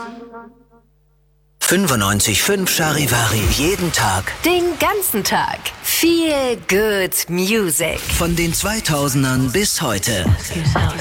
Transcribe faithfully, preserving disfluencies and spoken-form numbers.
fünfundneunzig Komma fünf Charivari. Jeden Tag. Den ganzen Tag. Feel good music. Von den zweitausendern bis heute.